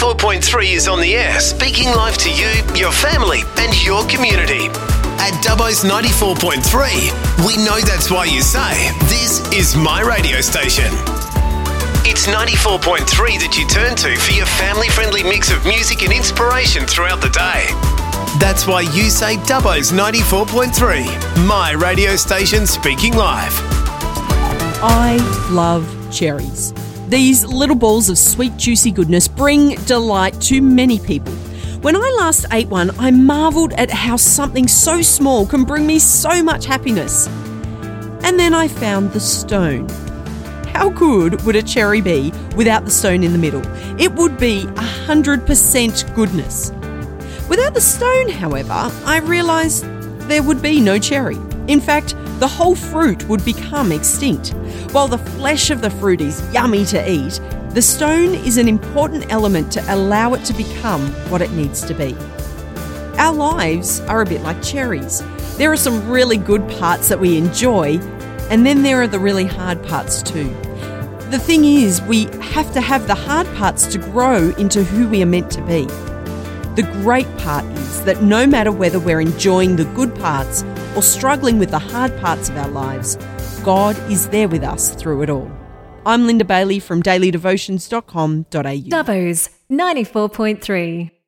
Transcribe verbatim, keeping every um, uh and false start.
four point three is on the air, speaking live to you, your family and your community. At Dubbo's ninety-four point three, we know that's why you say, this is my radio station. It's ninety-four point three that you turn to for your family-friendly mix of music and inspiration throughout the day. That's why you say Dubbo's ninety-four point three, my radio station speaking live. I love cherries. These little balls of sweet, juicy goodness bring delight to many people. When I last ate one, I marvelled at how something so small can bring me so much happiness. And then I found the stone. How good would a cherry be without the stone in the middle? It would be one hundred percent goodness. Without the stone, however, I realised there would be no cherry. In fact, the whole fruit would become extinct. While the flesh of the fruit is yummy to eat, the stone is an important element to allow it to become what it needs to be. Our lives are a bit like cherries. There are some really good parts that we enjoy, and then there are the really hard parts too. The thing is, we have to have the hard parts to grow into who we are meant to be. The great part is that no matter whether we're enjoying the good parts or struggling with the hard parts of our lives, God is there with us through it all. I'm Linda Bailey from daily devotions dot com dot a u. Dubbo's ninety-four point three.